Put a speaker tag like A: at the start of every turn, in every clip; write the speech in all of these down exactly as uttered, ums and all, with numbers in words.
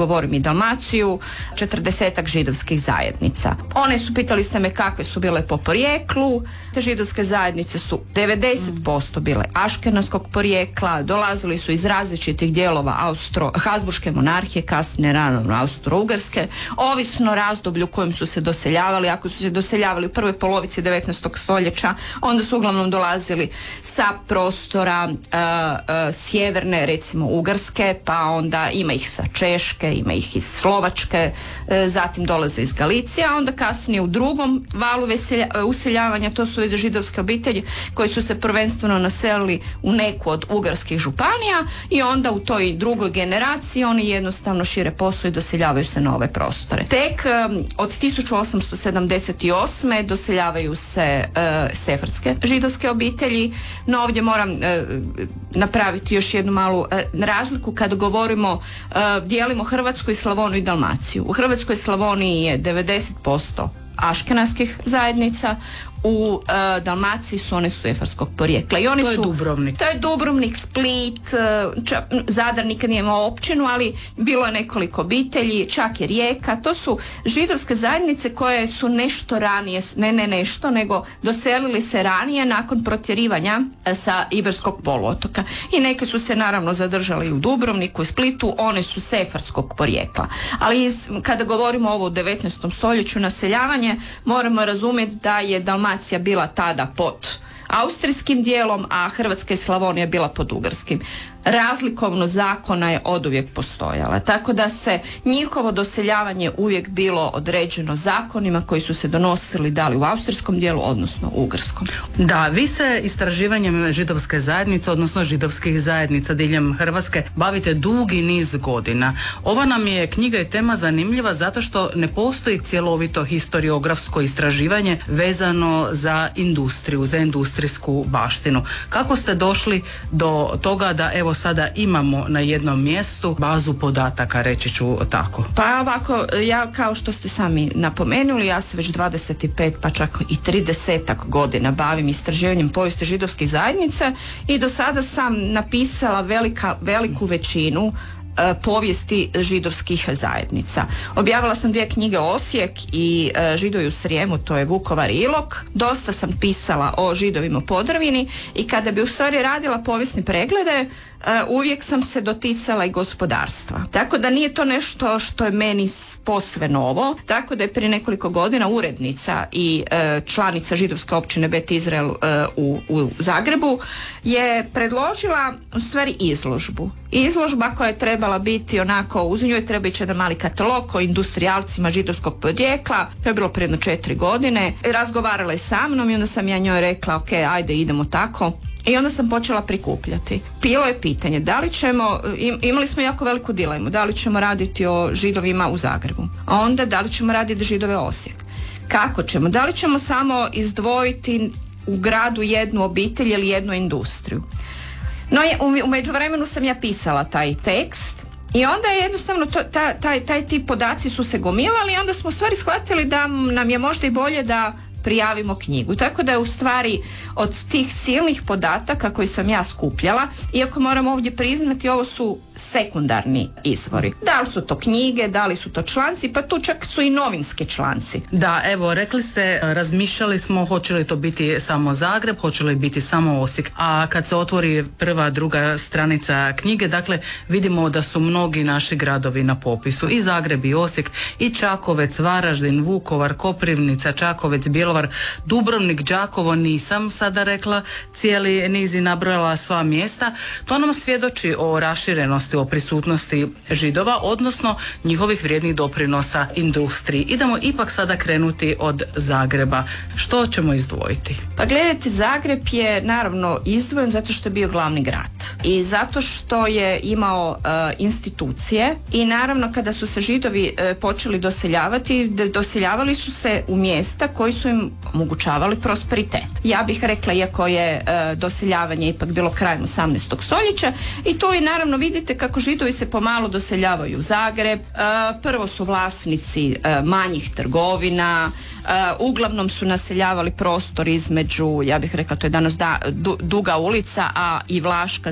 A: govorim i Dalmaciju, četrdesetak židovskih zajednica. One su, pitali ste me kakve su bile po porijeklu, te židovske zajednice su devedeset posto bile aškenaskog porijekla, dolazili su iz različitih dijelova Austro, Habsburške monarhije, kasnije naravno Austro-Ugarske, ovisno razdoblju u kojem su se doseljavali. Ako su se doseljavali u prvoj polovici devetnaestog stoljeća, onda su uglavnom dolazili sa prostora uh, uh, sjeverne, recimo Ugarske, pa onda ima ih sa Češke, ima ih iz Slovačke, uh, zatim dolaze iz Galicije, a onda kasnije u drugom valu veselja, uh, useljavanja, to su iz židovske obitelji koji su se prvenstveno naselili u neku od ugarskih županija i onda u toj drugoj generaciji oni jednostavno šire posao i doseljavaju se na ove prostore. Tek um, od tisuću osamsto sedamdeset osme doseljavaju se uh, sefardske židovske obitelji, no ovdje moram uh, napraviti još jednu malu uh, razliku kad govorimo, uh, dijelimo Hrvatsku i Slavoniju i Dalmaciju. U Hrvatskoj Slavoniji je devedeset posto aškenaskih zajednica, u uh, Dalmaciji su one sefarskog porijekla. I oni
B: to je
A: su,
B: Dubrovnik.
A: To je Dubrovnik, Split, uh, ča, Zadar nikad nije imao općinu, ali bilo je nekoliko obitelji, čak je Rijeka. To su židovske zajednice koje su nešto ranije, ne ne nešto, nego doselili se ranije nakon protjerivanja uh, sa Iberskog poluotoka. I neke su se naravno zadržali u Dubrovniku i Splitu, one su sefarskog porijekla. Ali iz, kada govorimo ovo u devetnaestom stoljeću naseljavanje, moramo razumjeti da je Dalmacija bila tada pod austrijskim dijelom, a Hrvatska i Slavonija bila pod ugarskim. Razlikovno zakona je oduvijek postojala, tako da se njihovo doseljavanje uvijek bilo određeno zakonima koji su se donosili da li u austrijskom dijelu, odnosno ugarskom.
B: Da, vi se istraživanjem židovske zajednice, odnosno židovskih zajednica diljem Hrvatske bavite dugi niz godina. Ova nam je knjiga i tema zanimljiva zato što ne postoji cjelovito historiografsko istraživanje vezano za industriju, za industrijsku baštinu. Kako ste došli do toga da evo sada imamo na jednom mjestu bazu podataka, reći ću tako?
A: Pa ovako, ja kao što ste sami napomenuli, ja se već dvadeset pet pa čak i tridesetak godina bavim istraživanjem povijesti židovskih zajednica i do sada sam napisala velika, veliku većinu povijesti židovskih zajednica. Objavila sam dvije knjige Osijek i e, Židovi u Srijemu, to je Vukovar i Ilok. Dosta sam pisala o Židovima u Podravini i kada bi u stvari radila povijesne preglede, e, uvijek sam se doticala i gospodarstva. Tako da nije to nešto što je meni posve novo. Tako da je prije nekoliko godina urednica i e, članica židovske općine Bet Izrael e, u, u Zagrebu je predložila u stvari izložbu. Izložba koja je trebala biti onako, uz nju je treba ići jedan mali katalog o industrijalcima židovskog podrijekla. To je bilo prije jedno četiri godine. Razgovarala je sa mnom i onda sam ja njoj rekla ok, ajde idemo tako. I onda sam počela prikupljati. Bilo je pitanje da li ćemo, imali smo jako veliku dilemu, da li ćemo raditi o Židovima u Zagrebu, a onda da li ćemo raditi Židove Osijek. Kako ćemo? Da li ćemo samo izdvojiti u gradu jednu obitelj ili jednu industriju? No, u međuvremenu sam ja pisala taj tekst i onda je jednostavno to, ta, taj, taj ti podaci su se gomilali i onda smo u stvari shvatili da nam je možda i bolje da prijavimo knjigu. Tako da je u stvari od tih silnih podataka koje sam ja skupljala, iako moram ovdje priznati, ovo su sekundarni izvori. Da li su to knjige, da li su to članci, pa tu čak su i novinski članci.
B: Da, evo, rekli ste, razmišljali smo hoće li to biti samo Zagreb, hoće li biti samo Osijek, a kad se otvori prva, druga stranica knjige, dakle, vidimo da su mnogi naši gradovi na popisu, i Zagreb i Osijek, i Čakovec, Varaždin, Vukovar, Koprivnica, Čakovec, Bjelovar, Dubrovnik, Đakovo, nisam sada rekla cijeli niz i nabrojala sva mjesta. To nam svjedoči o raširenosti, o prisutnosti Židova, odnosno njihovih vrijednih doprinosa industriji. Idemo ipak sada krenuti od Zagreba. Što ćemo izdvojiti?
A: Pa gledajte, Zagreb je naravno izdvojen zato što je bio glavni grad i zato što je imao uh, institucije i naravno kada su se Židovi uh, počeli doseljavati, doseljavali su se u mjesta koji su im omogućavali prosperitet. Ja bih rekla, iako je uh, doseljavanje ipak bilo krajem osamnaestog stoljeća, i tu i naravno vidite kako Židovi se pomalo doseljavaju u Zagreb. Uh, prvo su vlasnici uh, manjih trgovina, uh, uglavnom su naseljavali prostor između, ja bih rekla, to je danas da, du, Duga ulica, a i Vlaška, znači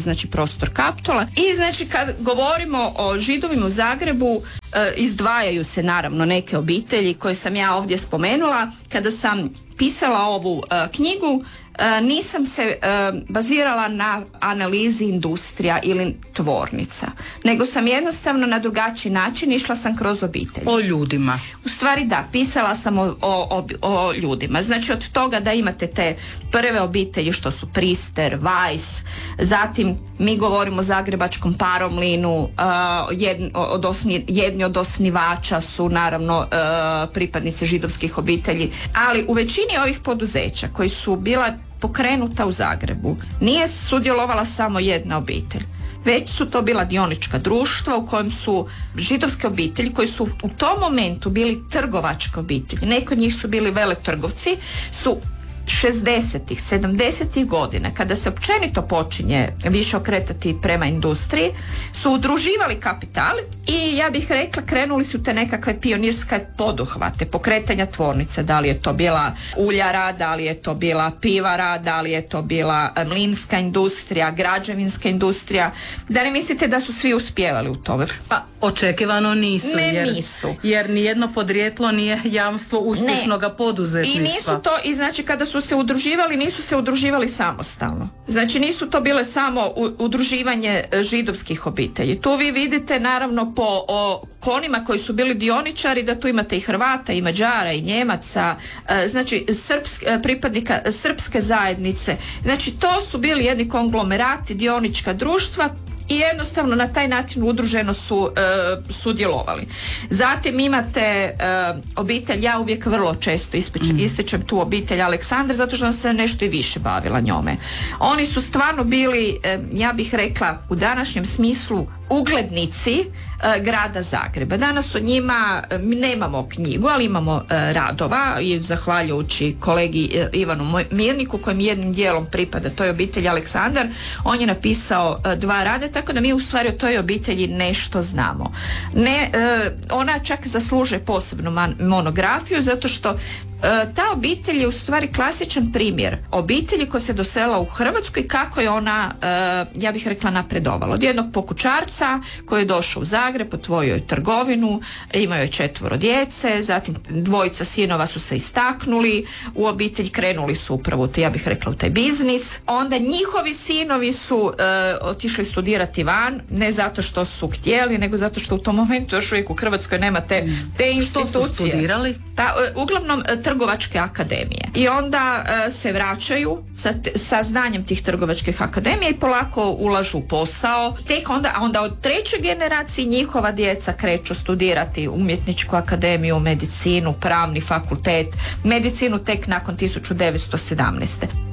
A: znači prostor Kaptola. I znači kad govorimo o Židovima u Zagrebu, e, izdvajaju se naravno neke obitelji koje sam ja ovdje spomenula. Kada sam pisala ovu e, knjigu, E, nisam se e, bazirala na analizi industrija ili tvornica, nego sam jednostavno na drugačiji način išla sam kroz obitelj.
B: O ljudima.
A: U stvari da, pisala sam o, o, o ljudima. Znači od toga da imate te prve obitelji što su Prister, Weiss, zatim mi govorimo o zagrebačkom Paromlinu, uh, jedni, od osni, jedni od osnivača su naravno uh, pripadnici židovskih obitelji, ali u većini ovih poduzeća koji su bila pokrenuta u Zagrebu nije sudjelovala samo jedna obitelj, već su to bila dionička društva u kojem su židovske obitelji koji su u tom momentu bili trgovačke obitelji, neki od njih su bili veletrgovci, su šezdesetih, sedamdesetih godina, kada se općenito počinje više okretati prema industriji, su udruživali kapital i ja bih rekla krenuli su te nekakve pionirske poduhvate pokretanja tvornice, da li je to bila uljara, da li je to bila pivara, da li je to bila mlinska industrija, građevinska industrija. Da ne mislite da su svi uspijevali u tome?
B: Pa očekivano nisu.
A: Ne,
B: jer,
A: nisu.
B: Jer nijedno podrijetlo nije jamstvo uspješnoga
A: ne.
B: poduzetništva.
A: I nisu to, i znači kada su se udruživali, nisu se udruživali samostalno. Znači nisu to bile samo udruživanje židovskih obitelji. Tu vi vidite naravno po o, konima koji su bili dioničari da tu imate i Hrvata, i Mađara, i Njemaca, znači srpsk, pripadnika srpske zajednice. Znači to su bili jedni konglomerati, dionička društva i jednostavno na taj način udruženo su e, sudjelovali. Zatim imate e, obitelj, ja uvijek vrlo često ističem, mm. ističem tu obitelj Aleksandar zato što sam se nešto i više bavila njome. Oni su stvarno bili, e, ja bih rekla u današnjem smislu uglednici e, grada Zagreba. Danas o njima e, mi nemamo knjigu, ali imamo e, radova i zahvaljujući kolegi e, Ivanu Mirniku kojem jednim dijelom pripada toj obitelji Aleksandar, on je napisao e, dva rada, tako da mi u stvari o toj obitelji nešto znamo. Ne, e, ona čak zaslužuje posebnu man, monografiju zato što E, ta obitelj je u stvari klasičan primjer obitelji koja se dosela u Hrvatsku i kako je ona, e, ja bih rekla, napredovala. Od jednog pokućarca koji je došao u Zagreb, otvorio je trgovinu, imao je četvoro djece, zatim dvojica sinova su se istaknuli u obitelj, krenuli su upravo, te, ja bih rekla, u taj biznis. Onda njihovi sinovi su e, otišli studirati van, ne zato što su htjeli, nego zato što u tom momentu još uvijek u Hrvatskoj nema te, te institucije.
B: Što su studirali?
A: Ta, uglavnom trgovačke akademije. I onda e, se vraćaju sa, sa znanjem tih trgovačkih akademija i polako ulažu u posao. Tek onda, a onda od treće generacije njihova djeca kreću studirati umjetničku akademiju, medicinu, pravni fakultet, medicinu tek nakon tisuću devetsto sedamnaeste.